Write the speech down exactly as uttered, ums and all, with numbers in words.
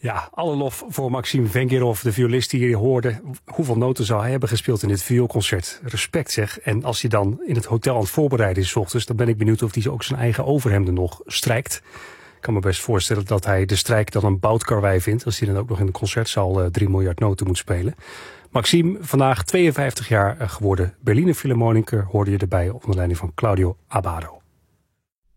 Ja, alle lof voor Maxim Vengerov, de violist die je hoorde. Hoeveel noten zou hij hebben gespeeld in dit vioolconcert? Respect zeg. En als hij dan in het hotel aan het voorbereiden is 's ochtends, dan ben ik benieuwd of hij ook zijn eigen overhemden nog strijkt. Ik kan me best voorstellen dat hij de strijk dan een boutkarwei vindt, als hij dan ook nog in de concertzaal uh, drie miljard noten moet spelen. Maxim, vandaag tweeënvijftig jaar geworden Berliner Philharmoniker, hoorde je erbij onder leiding van Claudio Abbado.